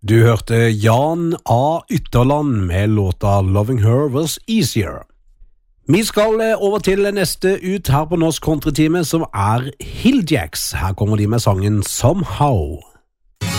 Du hørte Jan A. Ytterland med låta Loving Her Was Easier. Vi skal over til neste ut her på Norsk Countrytime, som Hilljacks. Her kommer de med sangen Somehow.